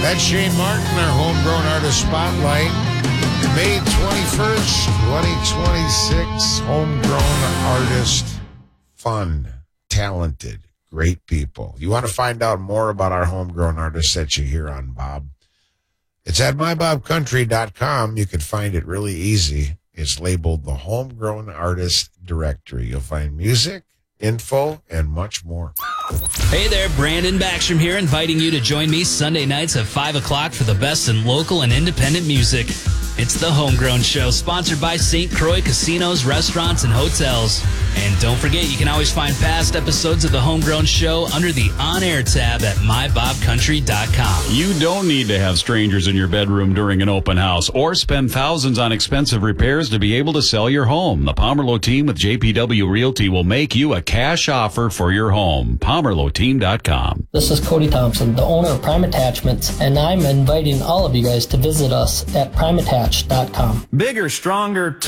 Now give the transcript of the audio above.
That's Shane Martin, our homegrown artist spotlight. May 21st, 2026. Homegrown artist, fun, talented, great people. You want to find out more about our homegrown artists that you hear on Bob? It's at mybobcountry.com. You can find it really easy. It's labeled the Homegrown Artist Directory. You'll find music, info, and much more. Hey there, Brandon Backstrom here, inviting you to join me Sunday nights at 5 o'clock for the best in local and independent music. It's the Homegrown Show, sponsored by St. Croix Casinos, Restaurants, and Hotels. And don't forget, you can always find past episodes of the Homegrown Show under the On Air tab at mybobcountry.com. You don't need to have strangers in your bedroom during an open house or spend thousands on expensive repairs to be able to sell your home. The Pomerleau team with JPW Realty will make you a cash offer for your home. PomerleauTeam.com. This is Cody Thompson, the owner of Prime Attachments, and I'm inviting all of you guys to visit us at primeattach.com. Bigger, stronger,